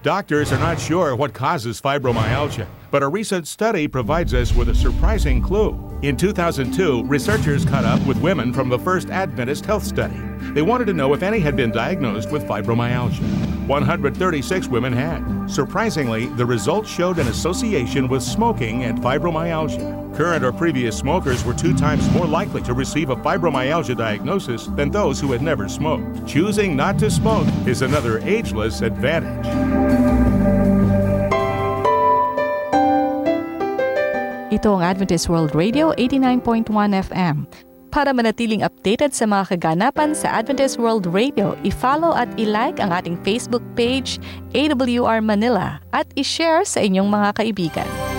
Doctors are not sure what causes fibromyalgia, but a recent study provides us with a surprising clue. In 2002, researchers caught up with women from the First Adventist Health Study. They wanted to know if any had been diagnosed with fibromyalgia. 136 women had. Surprisingly, the results showed an association with smoking and fibromyalgia. Current or previous smokers were 2 times more likely to receive a fibromyalgia diagnosis than those who had never smoked. Choosing not to smoke is another ageless advantage. Ito ang Adventist World Radio 89.1 FM. Para manatiling updated sa mga kaganapan sa Adventist World Radio, i-follow at i-like ang ating Facebook page, AWR Manila, at i-share sa inyong mga kaibigan.